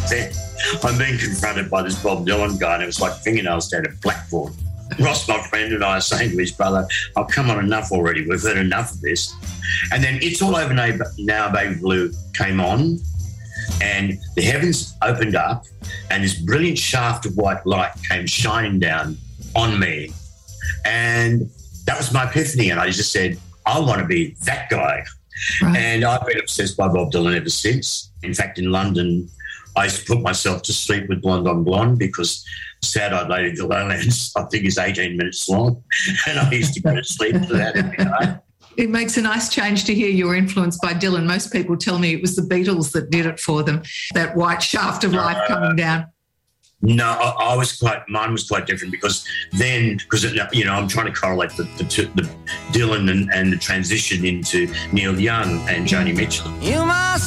Then I'm being confronted by this Bob Dylan guy, and it was like fingernails down a blackboard. Ross, my friend, and I are saying to his brother, "Oh, come on, enough already. We've heard enough of this." And then It's All Over Now, Baby Blue came on, and the heavens opened up, and this brilliant shaft of white light came shining down on me. And that was my epiphany, and I just said, I want to be that guy. Right. And I've been obsessed by Bob Dylan ever since. In fact, in London, I used to put myself to sleep with Blonde on Blonde because Sad-Eyed Lady of the Lowlands, I think, is 18 minutes long, and I used to go to sleep to that every night. It makes a nice change to hear you're influenced by Dylan. Most people tell me it was the Beatles that did it for them, that white shaft of light coming down. No, mine was quite different because I'm trying to correlate the Dylan and the transition into Neil Young and Joni Mitchell. You must